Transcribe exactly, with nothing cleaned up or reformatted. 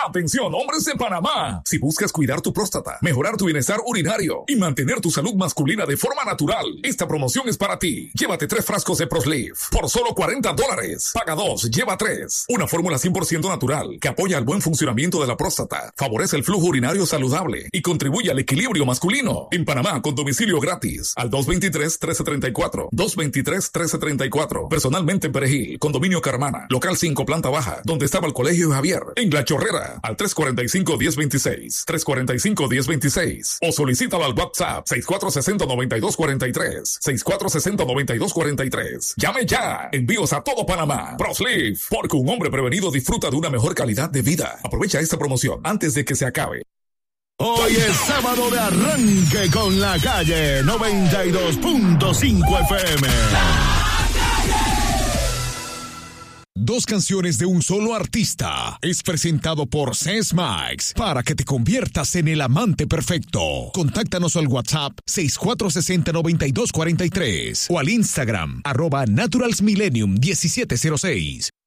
Atención, hombres de Panamá. Si buscas cuidar tu próstata, mejorar tu bienestar urinario y mantener tu salud masculina de forma natural, esta promoción es para ti. Llévate tres frascos de ProSleeve por solo cuarenta dólares. Paga dos, lleva tres. Una fórmula cien por ciento natural que apoya el buen funcionamiento de la próstata, favorece el flujo urinario saludable y contribuye al equilibrio masculino. En Panamá, con domicilio gratis al dos veintitrés, trece treinta y cuatro. dos veintitrés, trece treinta y cuatro. Personalmente en Perejil, Condominio Carmana, local cinco, planta baja, donde estaba el Colegio Javier. En La Chorrera, al tres cuarenta y cinco, diez veintiséis. tres cuarenta y cinco, diez veintiséis. O solicítalo al WhatsApp seis cuatro seis cero, nueve dos cuatro tres. seis cuatro seis cero, nueve dos cuatro tres. Llame ya. Envíos a todo Panamá. ProSleeve, porque un hombre prevenido disfruta de una mejor calidad de vida. Aprovecha esta promoción antes de que se acabe. Hoy es sábado de arranque con La Calle noventa y dos punto cinco F M. Dos canciones de un solo artista es presentado por Sesmax para que te conviertas en el amante perfecto. Contáctanos al WhatsApp seis cuatro seis cero, nueve dos cuatro tres o al Instagram arroba naturalsmillennium diecisiete cero seis.